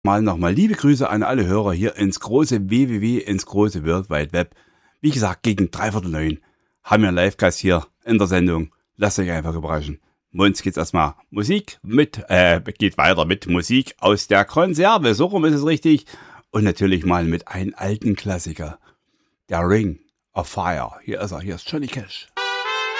Mal nochmal liebe Grüße an alle Hörer hier ins große WWW, ins große World Wide Web. Wie gesagt, gegen 8:45 haben wir einen Livecast hier in der Sendung. Lasst euch einfach überraschen. Uns geht's erstmal geht weiter mit Musik aus der Konserve. So rum ist es richtig. Und natürlich mal mit einem alten Klassiker. Der Ring of Fire. Hier ist er, hier ist Johnny Cash.